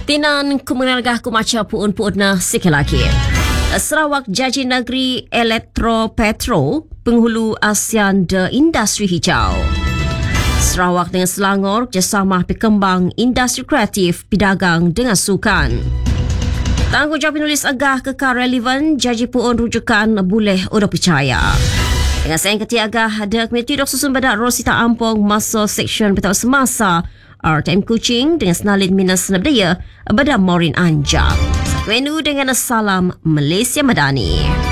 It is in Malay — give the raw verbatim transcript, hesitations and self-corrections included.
Tinan kumenargah kumaca puun-puun na sikit lagi. Sarawak Jaji Negeri Elektro Petro penghulu ASEAN de Industri Hijau. Sarawak dengan Selangor kerjasama berkembang industri kreatif berdagang dengan sukan. Tanggungjawab penulis agah kekal relevan, Jaji puun rujukan boleh udah percaya. Dengan sayang ketiak agah ada Komiti Dok Susun Badak Rosita Ampong masa Seksyen Bertawak Semasa R T M Kuching dengan Senalin Minas Senabdaya Badan Morin Anjak. Menu dengan salam Malaysia Madani.